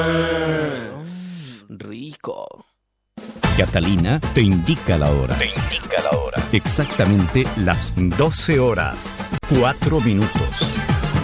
Rico. Catalina te indica la hora. Exactamente las 12 horas, 4 minutos.